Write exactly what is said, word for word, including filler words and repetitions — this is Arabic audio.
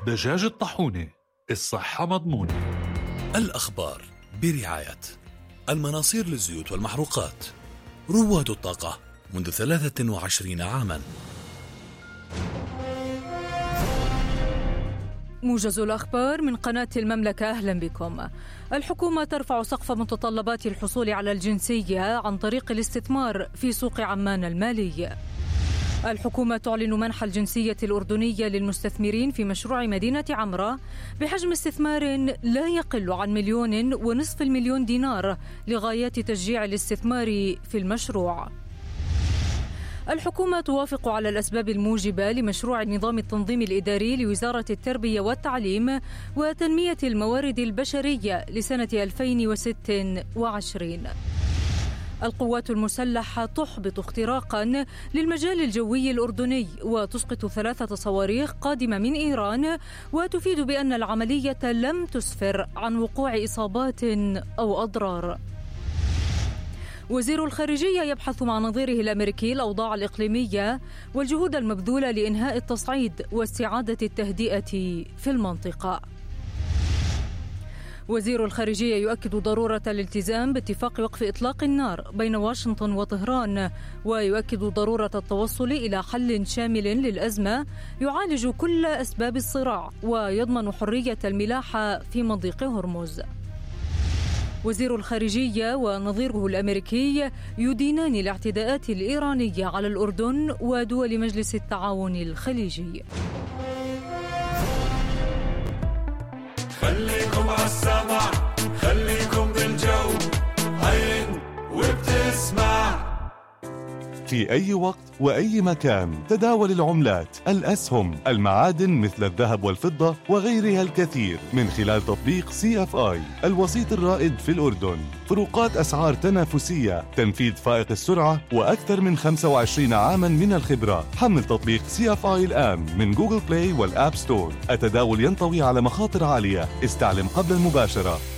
دجاج الطاحونة، الصحة مضمونة. الأخبار برعاية المناصير للزيوت والمحروقات، رواد الطاقة منذ ثلاثة وعشرين عاما. موجز الأخبار من قناة المملكة، أهلا بكم. الحكومة ترفع سقف متطلبات الحصول على الجنسية عن طريق الاستثمار في سوق عمان المالي. الحكومة تعلن منح الجنسية الأردنية للمستثمرين في مشروع مدينة عمرة بحجم استثمار لا يقل عن مليون ونصف المليون دينار لغايات تشجيع الاستثمار في المشروع. الحكومة توافق على الأسباب الموجبة لمشروع النظام التنظيمي الإداري لوزارة التربية والتعليم وتنمية الموارد البشرية لسنة ألفين وستة وعشرين. القوات المسلحة تحبط اختراقا للمجال الجوي الأردني وتسقط ثلاثة صواريخ قادمة من إيران، وتفيد بأن العملية لم تسفر عن وقوع إصابات أو أضرار. وزير الخارجية يبحث مع نظيره الأمريكي الأوضاع الإقليمية والجهود المبذولة لإنهاء التصعيد واستعادة التهدئة في المنطقة. وزير الخارجية يؤكد ضرورة الالتزام باتفاق وقف إطلاق النار بين واشنطن وطهران، ويؤكد ضرورة التوصل إلى حل شامل للأزمة يعالج كل أسباب الصراع ويضمن حرية الملاحة في مضيق هرمز. وزير الخارجية ونظيره الأمريكي يدينان الاعتداءات الإيرانية على الأردن ودول مجلس التعاون الخليجي. خليكم عالسمع، خليكم بالجو، عين وبتسمع. في أي وقت وأي مكان تداول العملات، الأسهم، المعادن مثل الذهب والفضة وغيرها الكثير من خلال تطبيق سي اف آي الوسيط الرائد في الأردن. فروقات أسعار تنافسية، تنفيذ فائق السرعة، وأكثر من خمسة وعشرين عاما من الخبرة. حمل تطبيق سي اف آي الآن من جوجل بلاي والآب ستور. التداول ينطوي على مخاطر عالية، استعلم قبل المباشرة.